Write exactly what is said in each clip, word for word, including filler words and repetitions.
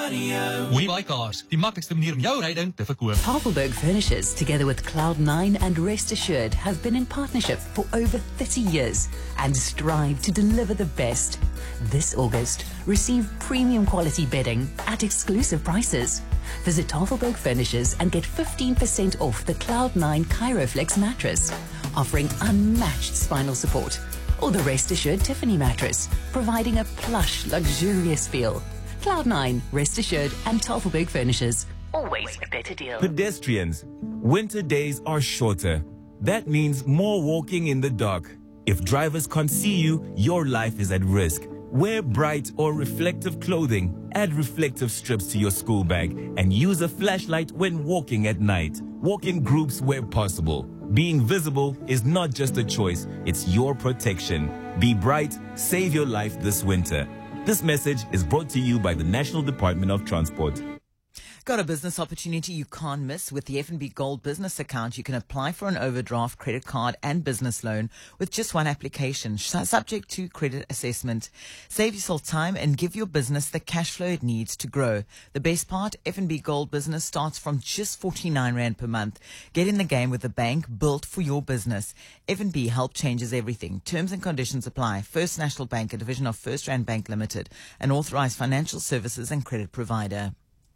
radio. WeBuyCars, die maklikste manier om jou ryding te verkoop. Tafelberg Furnishers, together with Cloud nine and Rest Assured, have been in partnership for over thirty years and strive to deliver the best. This August, receive premium quality bedding at exclusive prices. Visit Tafelberg Furnishers and get fifteen percent off the Cloud nine Chiroflex mattress, offering unmatched spinal support, or the Rest Assured Tiffany mattress, providing a plush, luxurious feel. Cloud nine, Rest Assured, and Tafelberg Furnishers. Always a better deal. Pedestrians, winter days are shorter. That means more walking in the dark. If drivers can't see you, your life is at risk. Wear bright or reflective clothing, add reflective strips to your school bag, and use a flashlight when walking at night. Walk in groups where possible. Being visible is not just a choice, it's your protection. Be bright, save your life this winter. This message is brought to you by the National Department of Transport. Got a business opportunity you can't miss? With the F N B Gold Business Account, you can apply for an overdraft, credit card and business loan with just one application, subject to credit assessment. Save yourself time and give your business the cash flow it needs to grow. The best part, F N B Gold Business starts from just forty-nine rand per month. Get in the game with a bank built for your business. F N B Help changes everything. Terms and conditions apply. First National Bank, a division of First Rand Bank Limited, an authorized financial services and credit provider.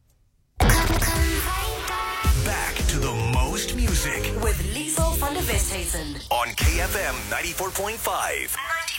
Back to the most music with Liesel van der Westhuizen on K F M ninety-four point five.